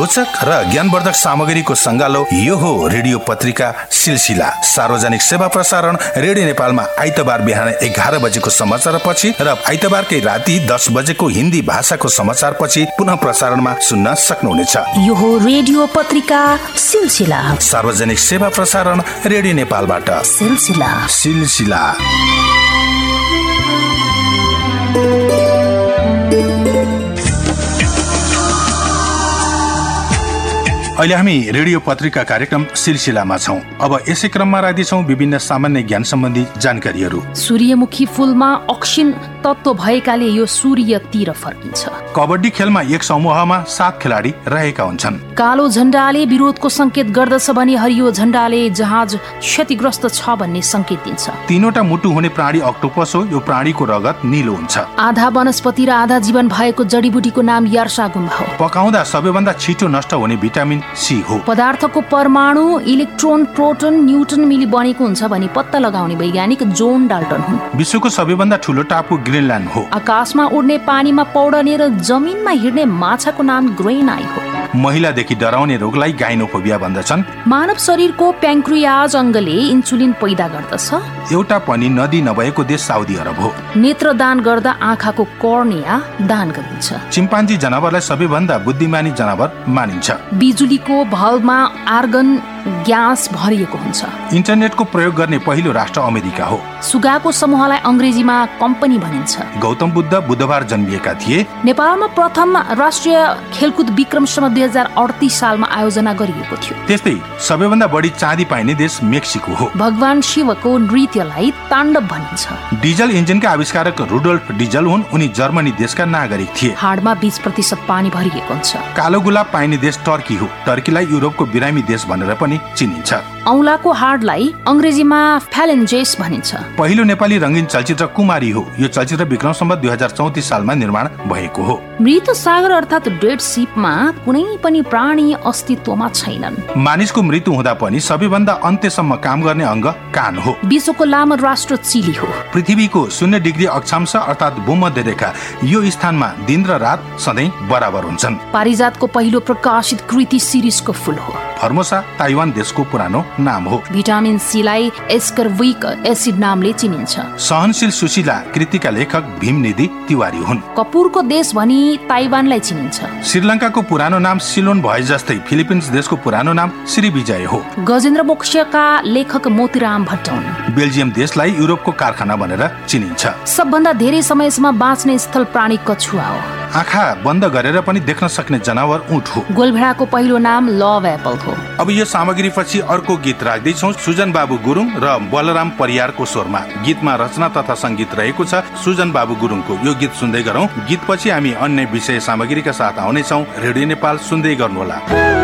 रोचक र ज्ञानवर्धक सामग्रीको सङ्गालो यो हो रेडियो पत्रिका सिलसिला। सार्वजनिक सेवा प्रसारण रेडियो नेपालमा आइतबार बिहान 11 बजेको समाचार पछि र आइतबारकै राति 10 बजेको हिन्दी भाषाको समाचार पछि पुनः प्रसारणमा सुन्न सक्नुहुनेछ। यो हो रेडियो पत्रिका सिलसिला। सार्वजनिक सेवा प्रसारण रेडियो नेपालबाट सिलसिला। सिलसिला। अहिले हामी रेडियो पत्रिका कार्यक्रम सिलसिलामा छौं। अब यसै क्रममा राख्दैछौं विभिन्न सामान्य ज्ञान सम्बन्धी जानकारीहरू। सूर्यमुखी फूलमा अक्सिन तत्व भएकाले यो सूर्यतिर फर्किन्छ। कबड्डी खेलमा एक समूहमा 7 खेलाडी रहेका हुन्छन्। कालो झण्डाले विरोधको संकेत गर्दछ भने हरियो झण्डाले जहाज क्षतिग्रस्त छ भन्ने संकेत दिन्छ। 3वटा मुटु हुने प्राणी अक्टोपस हो। यो प्राणीको रगत नीलो हुन्छ। आधा वनस्पति र आधा जीवन भएको जडीबुटीको नाम यार्सागुम्बा हो। पकाउँदा सबैभन्दा छिटो नष्ट हुने भिटामिन सी हो। पदार्थको परमाणु इलेक्ट्रोन, प्रोटोन, न्युट्रन मिली बनेको हुन्छ भनी पत्ता लगाउने वैज्ञानिक जोन डाल्टन हुन्। विश्वको सबैभन्दा ठूलो टापु ग्रिनल्यान्ड हो। आकाशमा उड्ने, पानीमा पौडने र जमिनमा हिँड्ने माछाको नाम ग्रेनाई हो। महिलादेखि डराउने रोगलाई गाइनोफोबिया भन्दछन्। मानव शरीरको प्याङ्क्रियाज अङ्गले इन्सुलिन पैदा गर्दछ। एउटा पनि नदी नभएको देश साउदी अरब हो। नेत्रदान गर्दा आँखाको कर्निया दान गरिन्छ। चिम्पान्जी जनावरलाई सबैभन्दा बुद्धिमानी जनावर मानिन्छ। बिजुलीको भल्बमा आर्गन ग्यास भरिएको हुन्छ। इन्टरनेटको प्रयोग गर्ने पहिलो राष्ट्र अमेरिका हो। सुगाको समूहलाई अंग्रेजीमा कम्पनी भनिन्छ। गौतम बुद्ध बुधबार जन्मिएका थिए। नेपालमा प्रथम राष्ट्रिय खेलकुद विक्रमसम्म 2038 सालमा आयोजना गरिएको थियो। त्यस्तै सबैभन्दा बढी चाँदी पाइने देश मेक्सिको हो। भगवान शिवको नृत्यलाई ताण्डव भनिन्छ। डिजल इन्जिनका आविष्कारक रुडोल्फ डिजल हुन्। उनी जर्मनी देशका नागरिक थिए। हाडमा 20% पानी भरिएको हुन्छ। कालो गुलाब पाइने देश टर्की हो। टर्कीलाई युरोपको बिरामी देश भनेर पनि चिनिन्छ। औलाको हाडलाई अंग्रेजीमा फ्यालेन्जेस भनिन्छ। पहिलो नेपाली रंगीन चलचित्र कुमारी हो। यो चलचित्र विक्रमसम्म 2034 सालमा निर्माण भएको हो। मृत सागर अर्थात डेड शिपमा कुनै पनि प्राणी अस्तित्वमा छैनन्। मानिसको मृत्यु हुँदा पनि सबैभन्दा अन्त्यसम्म काम गर्ने अंग कान हो। विश्वको लामो राष्ट्र चिली हो। पृथ्वीको 0 डिग्री अक्षांश अर्थात भूमध्य रेखा यो स्थानमा दिन र रात सधैँ बराबर हुन्छन्। पारिजातको पहिलो प्रकाशित कृति सिरिसको फूल हो। फर्मोसा ताइवान देशको पुरानो नाम हो। भिटामिन सी लाई एस्कर्बिक एसिड नामले चिनिन्छ। सहनशील सुशीला कृतिका लेखक भीमनिधि तिवारी हुन्। कपुरको देश भनी ताइवानलाई चिनिन्छ। श्रीलङ्काको पुरानो नाम सिलोन भए जस्तै फिलिपिन्स देशको पुरानो नाम श्रीविजय हो। गजेन्द्र मोक्षका लेखक मोतीराम भट्ट हुन्। बेल्जियम देशलाई युरोपको कारखाना भनेर चिनिन्छ। सबभन्दा धेरै समयसम्म बाँच्ने स्थल प्राणी कछुवा हो। आँखा बन्द गरेर पनि देख्न सक्ने जनावर ऊँट हो। गोलभेडाको पहिलो नाम लभ एप्पल हो। अब यो सामग्री पछि अर्को गीत राख्दैछौँ सुजन बाबु गुरुङ र बलराम परियारको स्वरमा। गीतमा रचना तथा संगीत रहेको छ सुजन बाबु गुरुङको। यो गीत सुन्दै गरौँ। गीत पछि हामी अन्य विषय सामग्रीका साथ आउनेछौँ। रेडियो नेपाल सुन्दै गर्नुहोला।